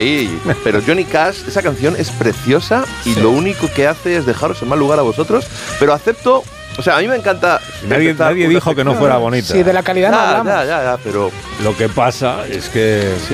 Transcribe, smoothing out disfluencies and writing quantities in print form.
Sí, pero Johnny Cash, esa canción es preciosa y lo único que hace es dejaros en mal lugar a vosotros, pero acepto, o sea, a mí me encanta... Nadie dijo que no fuera bonita. Sí, de la calidad no hablamos. Ya, pero... Lo que pasa es que...